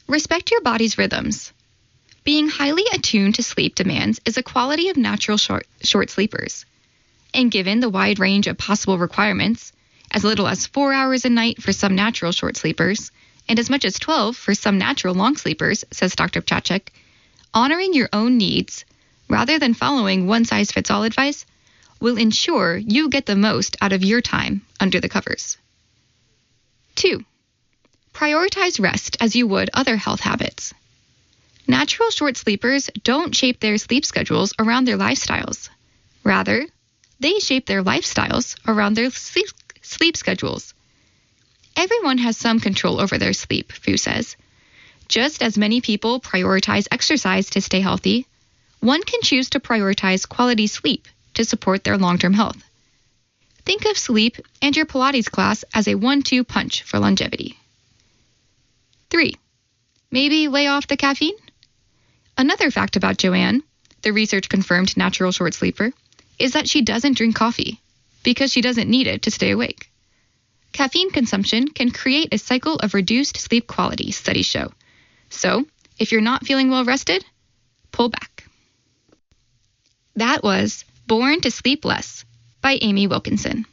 Respect your body's rhythms. Being highly attuned to sleep demands is a quality of natural short sleepers. And given the wide range of possible requirements, as little as 4 hours a night for some natural short sleepers, and as much as 12 for some natural long sleepers, says Dr. Ptacek, honoring your own needs, rather than following one-size-fits-all advice, will ensure you get the most out of your time under the covers. 2. Prioritize rest as you would other health habits. Natural short sleepers don't shape their sleep schedules around their lifestyles. Rather, they shape their lifestyles around their sleep schedules. Everyone has some control over their sleep, Fu says. Just as many people prioritize exercise to stay healthy, one can choose to prioritize quality sleep to support their long-term health. Think of sleep and your Pilates class as a 1-2 punch for longevity. 3. Maybe lay off the caffeine? Another fact about Joanne, the research-confirmed natural short sleeper, is that she doesn't drink coffee because she doesn't need it to stay awake. Caffeine consumption can create a cycle of reduced sleep quality, studies show. So, if you're not feeling well rested, pull back. That was Born to Sleep Less by Amy Wilkinson.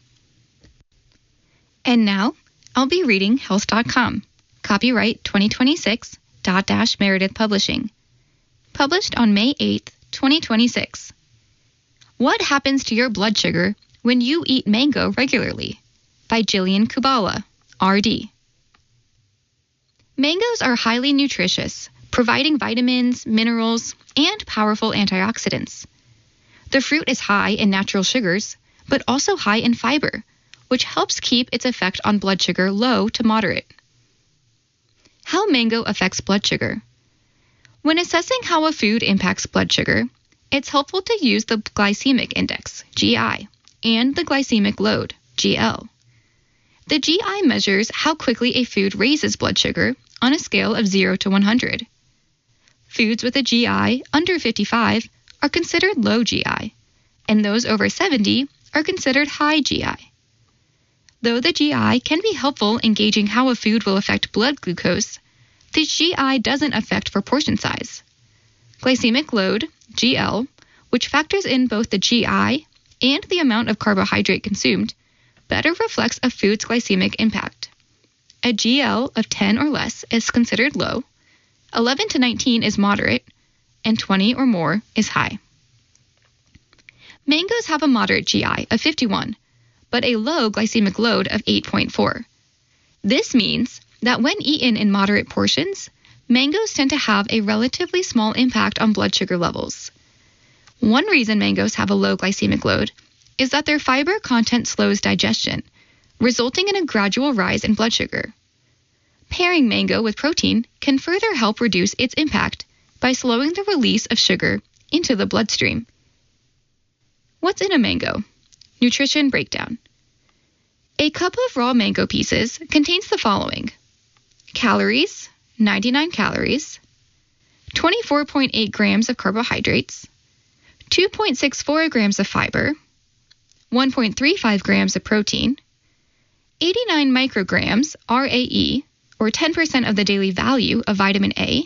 And now, I'll be reading Health.com, copyright 2026, Meredith Publishing. Published on May 8, 2026. What happens to your blood sugar when you eat mango regularly? By Jillian Kubala, RD. Mangoes are highly nutritious, providing vitamins, minerals, and powerful antioxidants. The fruit is high in natural sugars, but also high in fiber, which helps keep its effect on blood sugar low to moderate. How mango affects blood sugar. When assessing how a food impacts blood sugar, it's helpful to use the glycemic index, GI, and the glycemic load, GL. The GI measures how quickly a food raises blood sugar on a scale of 0 to 100. Foods with a GI under 55 are considered low GI, and those over 70 are considered high GI. Though the GI can be helpful in gauging how a food will affect blood glucose, the GI doesn't affect for portion size. Glycemic load, GL, which factors in both the GI and the amount of carbohydrate consumed, better reflects a food's glycemic impact. A GL of 10 or less is considered low, 11 to 19 is moderate, and 20 or more is high. Mangoes have a moderate GI of 51, but a low glycemic load of 8.4. This means that when eaten in moderate portions, mangoes tend to have a relatively small impact on blood sugar levels. One reason mangoes have a low glycemic load is that their fiber content slows digestion, resulting in a gradual rise in blood sugar. Pairing mango with protein can further help reduce its impact by slowing the release of sugar into the bloodstream. What's in a mango? Nutrition breakdown. A cup of raw mango pieces contains the following: calories, 99 calories, 24.8 grams of carbohydrates, 2.64 grams of fiber, 1.35 grams of protein, 89 micrograms RAE, or 10% of the daily value of vitamin A,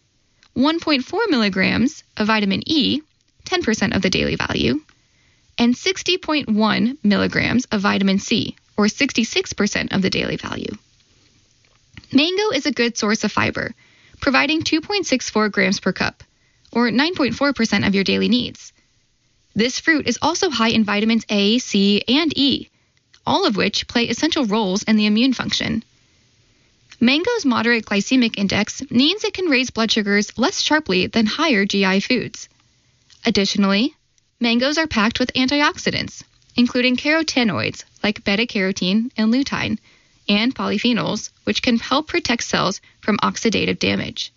1.4 milligrams of vitamin E, 10% of the daily value, and 60.1 milligrams of vitamin C, or 66% of the daily value. Mango is a good source of fiber, providing 2.64 grams per cup, or 9.4% of your daily needs. This fruit is also high in vitamins A, C, and E, all of which play essential roles in the immune function. Mango's moderate glycemic index means it can raise blood sugars less sharply than higher GI foods. Additionally, mangoes are packed with antioxidants, including carotenoids like beta-carotene and lutein, and polyphenols, which can help protect cells from oxidative damage.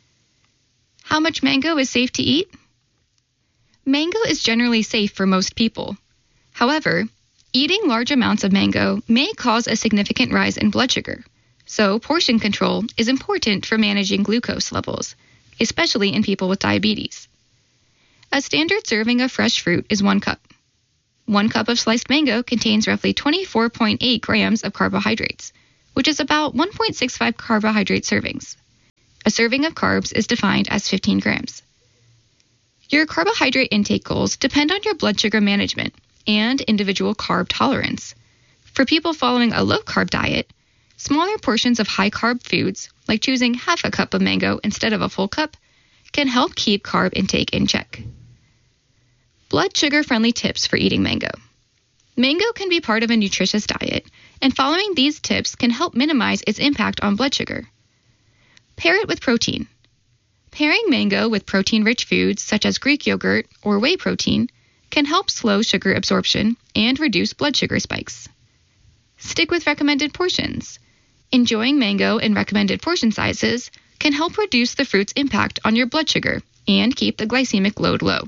How much mango is safe to eat? Mango is generally safe for most people. However, eating large amounts of mango may cause a significant rise in blood sugar, so portion control is important for managing glucose levels, especially in people with diabetes. A standard serving of fresh fruit is 1 cup. 1 cup of sliced mango contains roughly 24.8 grams of carbohydrates, which is about 1.65 carbohydrate servings. A A serving of carbs is defined as 15 grams. Your carbohydrate intake goals depend on your blood sugar management and individual carb tolerance. For people following a low-carb diet, smaller portions of high-carb foods, like choosing half a cup of mango instead of a full cup, can help keep carb intake in check. Blood sugar-friendly tips for eating mango. Mango can be part of a nutritious diet, and following these tips can help minimize its impact on blood sugar. Pair it with protein. Pairing mango with protein-rich foods such as Greek yogurt or whey protein can help slow sugar absorption and reduce blood sugar spikes. Stick with recommended portions. Enjoying mango in recommended portion sizes can help reduce the fruit's impact on your blood sugar and keep the glycemic load low.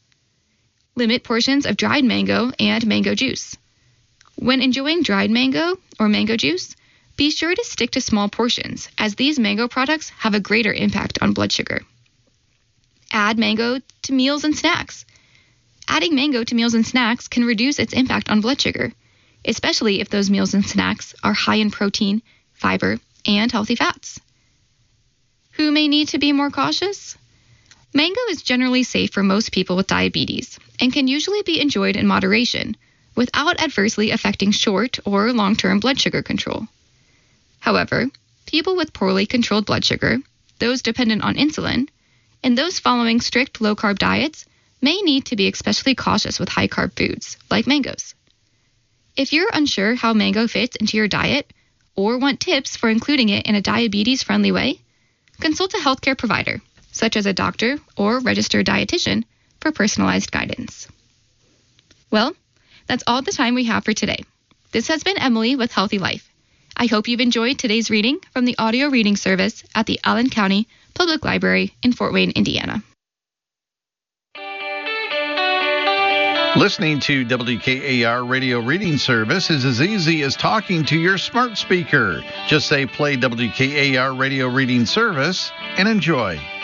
Limit portions of dried mango and mango juice. When enjoying dried mango or mango juice, be sure to stick to small portions, as these mango products have a greater impact on blood sugar. Add mango to meals and snacks. Adding mango to meals and snacks can reduce its impact on blood sugar, especially if those meals and snacks are high in protein, fiber, and healthy fats. Who may need to be more cautious? Mango is generally safe for most people with diabetes and can usually be enjoyed in moderation without adversely affecting short or long-term blood sugar control. However, people with poorly controlled blood sugar, those dependent on insulin, and those following strict low-carb diets may need to be especially cautious with high-carb foods, like mangoes. If you're unsure how mango fits into your diet or want tips for including it in a diabetes-friendly way, consult a healthcare provider, such as a doctor or registered dietitian, for personalized guidance. Well, that's all the time we have for today. This has been Emily with Healthy Life. I hope you've enjoyed today's reading from the audio reading service at the Allen County Public Library in Fort Wayne, Indiana. Listening to WKAR Radio Reading Service is as easy as talking to your smart speaker. Just say play WKAR Radio Reading Service and enjoy.